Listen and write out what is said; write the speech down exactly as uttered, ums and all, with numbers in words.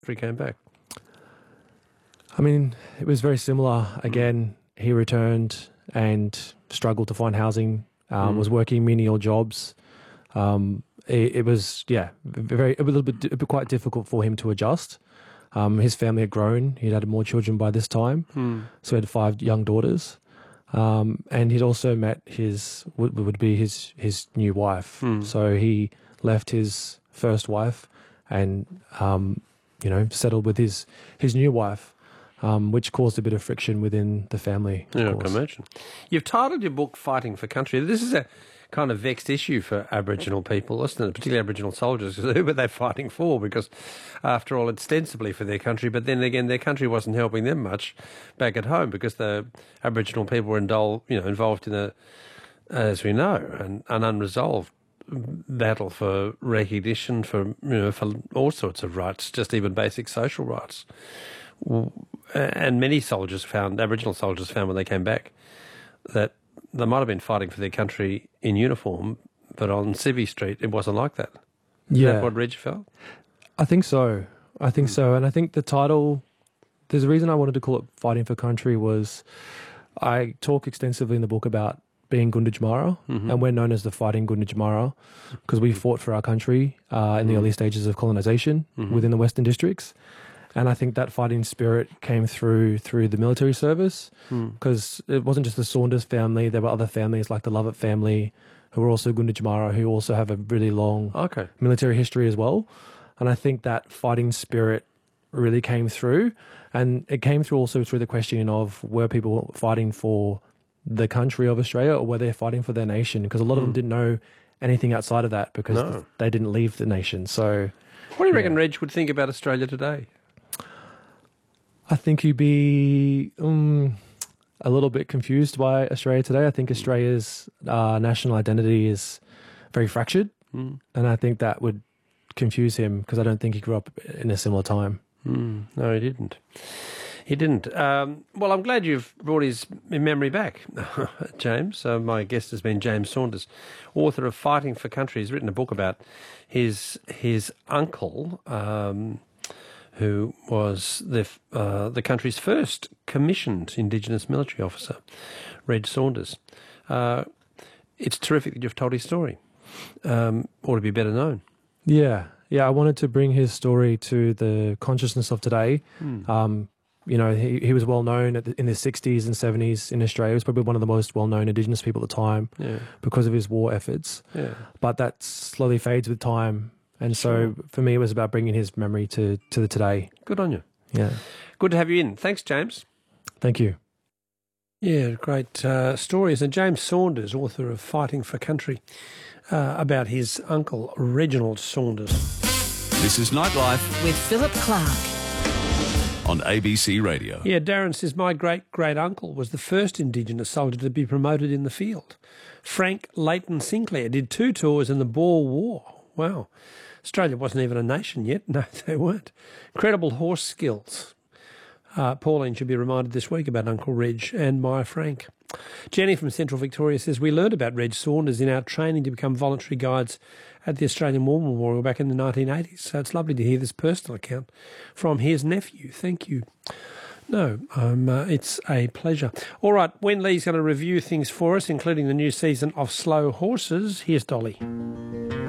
he came back? I mean, it was very similar. Again, he returned and struggled to find housing, um, Mm. was working menial jobs. Um, it, it was, yeah, very a little bit, a bit quite difficult for him to adjust. Um, his family had grown. He'd had more children by this time. Mm. So he had five young daughters. Um, and he'd also met his, would, would be his, his new wife. Mm. So he left his first wife and, um, you know, settled with his, his new wife, um, which caused a bit of friction within the family. Yeah, I course. can imagine. You've titled your book Fighting for Country. This is a kind of vexed issue for Aboriginal people, isn't it? Particularly Aboriginal soldiers. Who were they fighting for? Because, after all, ostensibly for their country, but then again, their country wasn't helping them much back at home because the Aboriginal people were indul- you know, involved in a, as we know, an, an unresolved battle for recognition, for you know, for all sorts of rights, just even basic social rights. And many soldiers found, Aboriginal soldiers found when they came back, that they might have been fighting for their country in uniform, but on Civvy Street, it wasn't like that. Is Yeah. that what Reg felt? I think so. I think so. And I think the title, there's a reason I wanted to call it Fighting for Country was I talk extensively in the book about being Gunditjmara, Mm-hmm. and we're known as the Fighting Gunditjmara because we fought for our country uh, in the early stages of colonisation Mm-hmm. within the Western Districts. And I think that fighting spirit came through through the military service because it wasn't just the Saunders family. There were other families like the Lovett family who were also Gunditjmara, who also have a really long Okay. military history as well. And I think that fighting spirit really came through. And it came through also through the question of were people fighting for the country of Australia or were they fighting for their nation? Because a lot of them didn't know anything outside of that because No. they didn't leave the nation. So What do you reckon Yeah. Reg would think about Australia today? I think you'd be um, a little bit confused by Australia today. I think Australia's uh, national identity is very fractured. Mm. And I think that would confuse him because I don't think he grew up in a similar time. Mm. No, he didn't. He didn't. Um, well, I'm glad you've brought his memory back, James. Uh, my guest has been James Saunders, author of Fighting for Country. He's written a book about his his uncle, um, who was the uh, the country's first commissioned Indigenous military officer, Reg Saunders. Uh, it's terrific that you've told his story. Um, ought to be better known. Yeah. Yeah. I wanted to bring his story to the consciousness of today. Mm. Um, you know, he, he was well known at the, in the sixties and seventies in Australia. He was probably one of the most well-known Indigenous people at the time Yeah, because of his war efforts. yeah. But that slowly fades with time. And so Sure. for me, it was about bringing his memory to, to the today. Good on you. Yeah. Good to have you in. Thanks, James. Thank you. Yeah, great uh, stories. And James Saunders, author of Fighting for Country, uh, about his uncle, Reginald Saunders. This is Nightlife With Philip Clark. on A B C Radio. Yeah, Darren says, my great-great-uncle was the first Indigenous soldier to be promoted in the field. Frank Leighton Sinclair did two tours in the Boer War. Wow. Australia wasn't even a nation yet. No, they weren't. Incredible horse skills. Uh, Pauline should be reminded this week about Uncle Reg and my Frank. Jenny from Central Victoria says, we learned about Reg Saunders in our training to become voluntary guides at the Australian War Memorial back in the nineteen eighties. So it's lovely to hear this personal account from his nephew. Thank you. No, um, uh, it's a pleasure. All right, Wen Lee's going to review things for us, including the new season of Slow Horses. Here's Dolly.